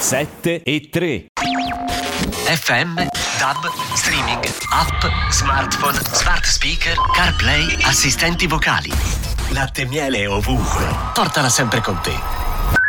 7 e 3. FM, DAB, streaming, app, smartphone, smart speaker, CarPlay, assistenti vocali. Latte e miele ovunque. Portala sempre con te.